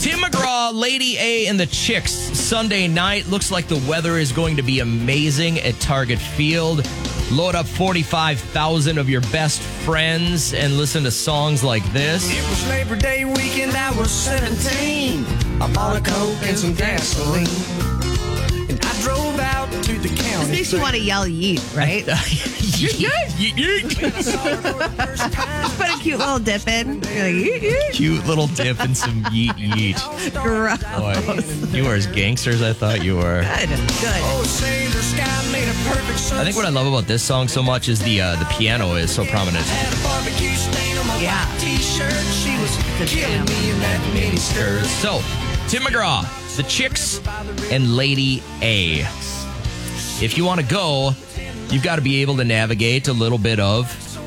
Tim McGraw, Lady A, and the Chicks Sunday night. Looks like the weather is going to be amazing at Target Field. Load up 45,000 of your best friends and listen to songs like this. It was Labor Day weekend, I was 17. I bought a Coke and some gasoline. And I drove out to the county. This makes you want to yell yeet, right? Yeet. Put a cute little dip in. You're like, yeet, yeet. Cute little dip and some yeet. Gross. Boy, you were as gangsters as I thought you were. Good. Oh, say the sky made a perfect sunset. I think what I love about this song so much is the piano is so prominent. Had a barbecue stain on my Yeah. white t-shirt. She was killing me in that mini skirt. So, Tim McGraw, the Chicks, and Lady A. If you want to go, you've got to be able to navigate a little bit of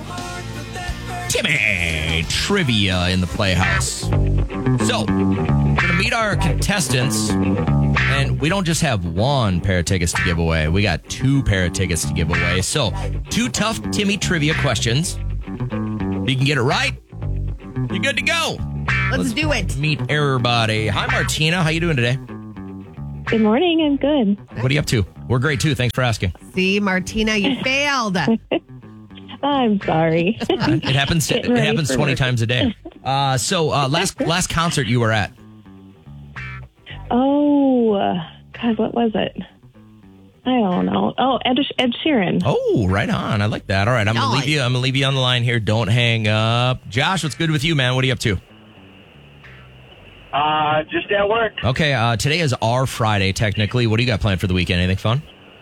Timmy trivia in the Playhouse. So, we're going to meet our contestants, and we don't just have one pair of tickets to give away. We got 2 pair of tickets to give away. So, 2 tough Timmy trivia questions. If you can get it right, you're good to go. Let's do it. Meet everybody. Hi, Martina. How you doing today? Good morning. I'm good. What are you up to? We're great, too. Thanks for asking. See, Martina, you failed. I'm sorry. It happens. It Getting ready happens for 20 work. times a day. Last concert you were at. God, what was it? I don't know. Oh, Ed Sheeran. Oh, right on. I like that. All right, I'm gonna leave you. I'm gonna leave you on the line here. Don't hang up. Josh, what's good with you, man? What are you up to? Just at work. Okay. Today is our Friday, technically. What do you got planned for the weekend? Anything fun?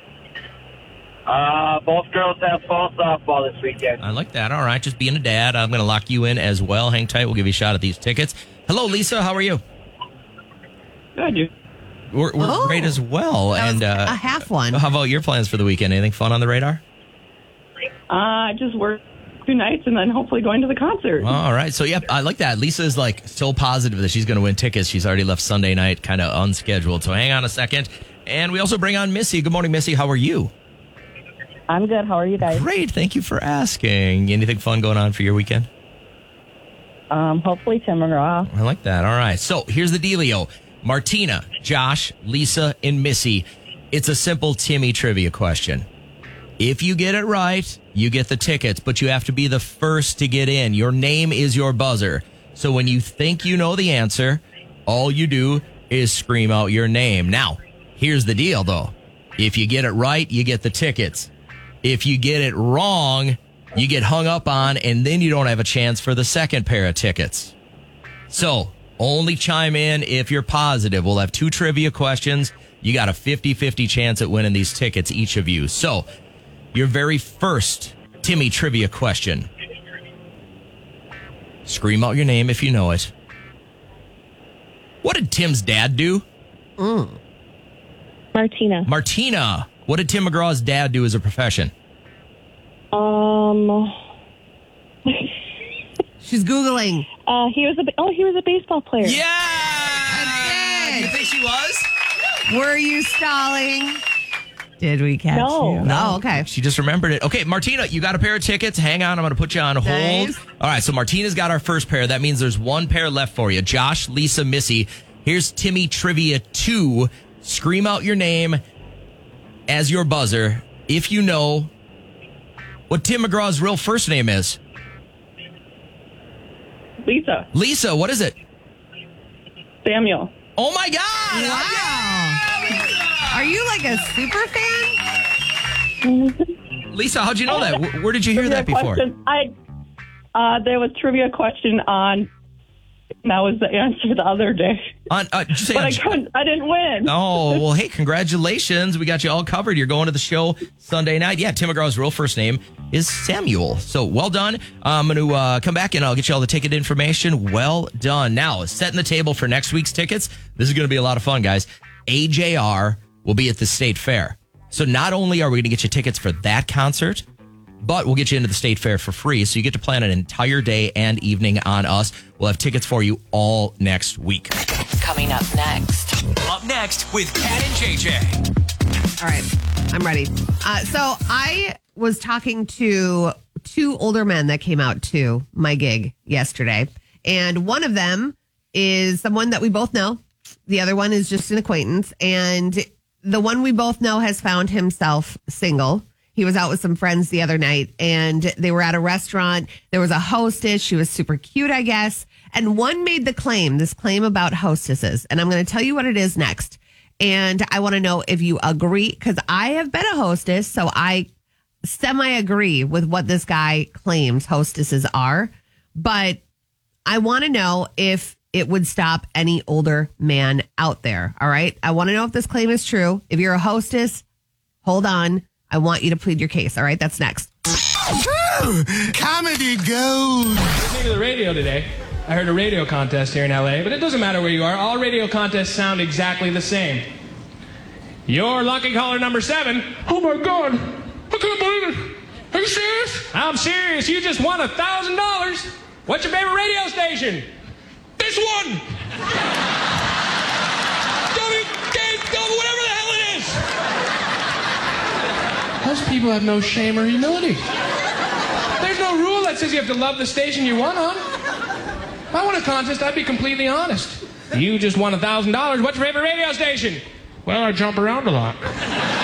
Both girls have fall softball this weekend. I like that. All right, just being a dad, I'm gonna lock you in as well. Hang tight. We'll give you a shot at these tickets. Hello, Lisa. How are you? Good. You? We're great as well. That was And a half one. how about your plans for the weekend? Anything fun on the radar? Just work 2 nights and then hopefully going to the concert. All right. So, yeah, I like that. Lisa is like so positive that she's going to win tickets. She's already left Sunday night kind of unscheduled. So hang on a second. And we also bring on Missy. Good morning, Missy. How are you? I'm good. How are you guys? Great. Thank you for asking. Anything fun going on for your weekend? Hopefully Tim McGraw. I like that. All right. So here's the dealio. Martina, Josh, Lisa, and Missy. It's a simple Timmy trivia question. If you get it right, you get the tickets, but you have to be the first to get in. Your name is your buzzer. So when you think you know the answer, all you do is scream out your name. Now, here's the deal, though. If you get it right, you get the tickets. If you get it wrong, you get hung up on, and then you don't have a chance for the second pair of tickets. So, only chime in if you're positive. We'll have 2 trivia questions. You got a 50-50 chance at winning these tickets, each of you. So, your very first Timmy trivia question. Scream out your name if you know it. What did Tim's dad do? Martina. Martina. What did Tim McGraw's dad do as a profession? She's Googling. He was a baseball player. Yeah! You think she was? Were you stalling? Did we catch No. you? No, okay. She just remembered it. Okay, Martina, you got a pair of tickets. Hang on, I'm going to put you on hold. Nice. All right, so Martina's got our first pair. That means there's 1 pair left for you. Josh, Lisa, Missy. Here's Timmy Trivia 2. Scream out your name as your buzzer if you know what Tim McGraw's real first name is. Lisa. Lisa, what is it? Samuel. Oh, my God. Wow. Are you like a super fan? Lisa, how'd you know that? Where did you hear that before? There was trivia question on, and that was the answer the other day. Did you say But I didn't win. Oh, well, hey, congratulations. We got you all covered. You're going to the show Sunday night. Yeah, Tim McGraw's real first name is Samuel. So well done. I'm going to come back and I'll get you all the ticket information. Well done. Now, setting the table for next week's tickets. This is going to be a lot of fun, guys. AJR will be at the State Fair. So not only are we going to get you tickets for that concert, but we'll get you into the State Fair for free. So you get to plan an entire day and evening on us. We'll have tickets for you all next week. Coming up next. Up next with Kat and JJ. All right, I'm ready. So I was talking to 2 older men that came out to my gig yesterday, and one of them is someone that we both know. The other one is just an acquaintance. And the one we both know has found himself single. He was out with some friends the other night and they were at a restaurant. There was a hostess. She was super cute, I guess. And one made this claim about hostesses. And I'm going to tell you what it is next. And I want to know if you agree, because I have been a hostess, so I semi-agree with what this guy claims hostesses are. But I want to know if it would stop any older man out there. All right? I want to know if this claim is true. If you're a hostess, hold on. I want you to plead your case. All right? That's next. Comedy gold. Listening to the radio today, I heard a radio contest here in LA, but it doesn't matter where you are. All radio contests sound exactly the same. You're lucky caller number 7. Oh my God, I can't believe it. Are you serious? I'm serious. You just won $1,000. What's your favorite radio station? This one. WKW, whatever the hell it is. Most people have no shame or humility. There's no rule that says you have to love the station you won on. If I won a contest, I'd be completely honest. You just won $1,000. What's your favorite radio station? Well, I jump around a lot.